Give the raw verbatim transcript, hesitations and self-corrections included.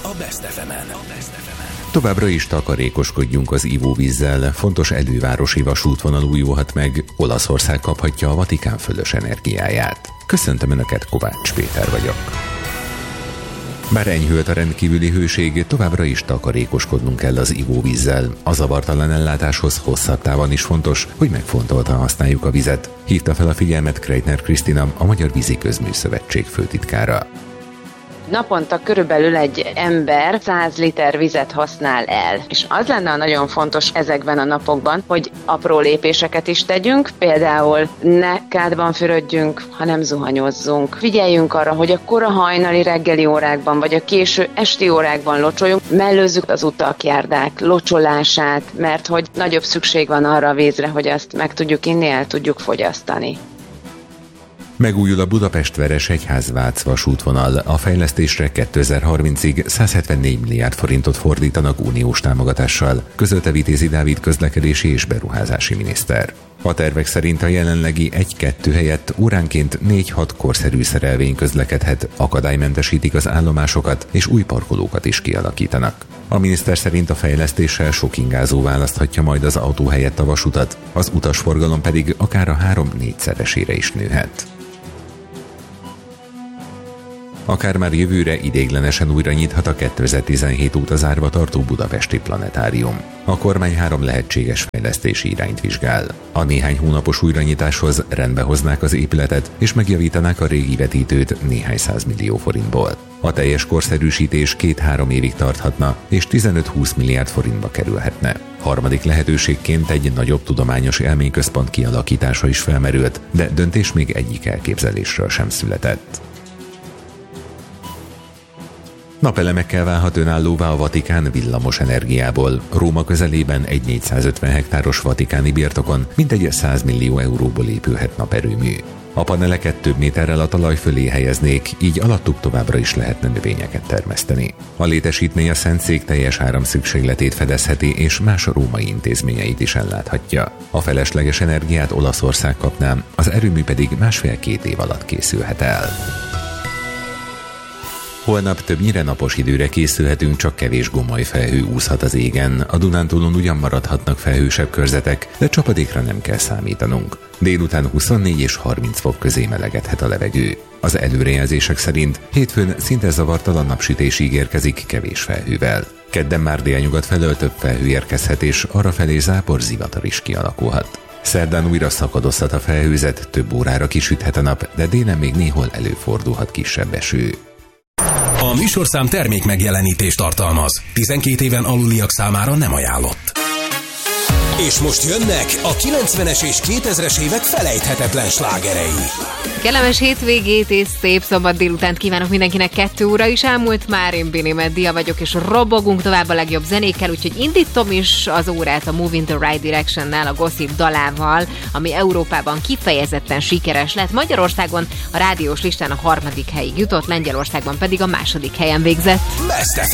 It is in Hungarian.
a Best ef emen. Továbbra is takarékoskodjunk az ivóvízzel. Fontos elővárosi vasútvonal újulhat meg, Olaszország kaphatja a Vatikán fölös energiáját. Köszöntöm Önöket, Kovács Péter vagyok. Bár enyhült a rendkívüli hőség, továbbra is takarékoskodnunk kell az ivóvízzel. A zavartalan ellátáshoz hosszabb távon is fontos, hogy megfontoltan használjuk a vizet. Hívta fel a figyelmet Kreitner Krisztina, a Magyar Vízi Közműszövetség főtitkára. Naponta körülbelül egy ember száz liter vizet használ el. És az lenne nagyon fontos ezekben a napokban, hogy apró lépéseket is tegyünk, például ne kádban fürödjünk, hanem zuhanyozzunk. Figyeljünk arra, hogy a kora hajnali reggeli órákban, vagy a késő esti órákban locsoljunk, mellőzzük az utak, járdák locsolását, mert hogy nagyobb szükség van arra a vízre, hogy azt meg tudjuk inni, el tudjuk fogyasztani. Megújul a Budapest-Veresegyház-Vác vasútvonal. A fejlesztésre kétezer-harmincig száz hetvennégy milliárd forintot fordítanak uniós támogatással, közölte Vitézi Dávid közlekedési és beruházási miniszter. A tervek szerint a jelenlegi egy-kettő helyett óránként négy-hat korszerű szerelvény közlekedhet, akadálymentesítik az állomásokat és új parkolókat is kialakítanak. A miniszter szerint a fejlesztéssel sok ingázó választhatja majd az autó helyett a vasutat, az utasforgalom pedig akár a három-négyszeresére is nőhet. Akár már jövőre ideiglenesen újra nyithat a kétezer-tizenhét óta zárva tartó budapesti planetárium. A kormány három lehetséges fejlesztési irányt vizsgál. A néhány hónapos újranyitáshoz rendbe hoznák az épületet, és megjavítanák a régi vetítőt néhány százmillió forintból. A teljes korszerűsítés két-három évig tarthatna, és tizenöt-húsz milliárd forintba kerülhetne. Harmadik lehetőségként egy nagyobb tudományos élményközpont kialakítása is felmerült, de döntés még egyik elképzelésről sem született. Napelemekkel válhat önállóvá a Vatikán villamos energiából. Róma közelében egy négyszázötven hektáros vatikáni birtokon mintegy száz millió euróból épülhet naperőmű. A paneleket több méterrel a talaj fölé helyeznék, így alattuk továbbra is lehetne növényeket termeszteni. A létesítmény a Szentszék teljes áramszükségletét fedezheti, és más római intézményeit is elláthatja. A felesleges energiát Olaszország kapná, az erőmű pedig másfél-két év alatt készülhet el. Holnap többnyire napos időre készülhetünk, csak kevés gomoly felhő úszhat az égen. A Dunántúlon ugyan maradhatnak felhősebb körzetek, de csapadékra nem kell számítanunk. Délután huszonnégy és harminc fok közé melegedhet a levegő. Az előrejelzések szerint hétfőn szinte zavartalan napsütés ígérkezik kevés felhővel. Kedden már délnyugat felől több felhő érkezhet, és arrafelé zápor zivatar is kialakulhat. Szerdán újra szakadozhat a felhőzet, több órára kisüthet a nap, de délen még néhol előfordulhat kisebb eső. A műsorszám termék megjelenítést tartalmaz. tizenkét éven aluliak számára nem ajánlott. És most jönnek a kilencvenes és kétezres évek felejthetetlen slágerei. Kellemes hétvégét és szép szombat délutánt kívánok mindenkinek. Kettő óra is elmúlt már, én Bini Meddia vagyok, és robogunk tovább a legjobb zenékkel, úgyhogy indítom is az órát a Move in the Right Directionnel, a Gossip dalával, ami Európában kifejezetten sikeres lett. Magyarországon a rádiós listán a harmadik helyig jutott, Lengyelországban pedig a második helyen végzett. Best ef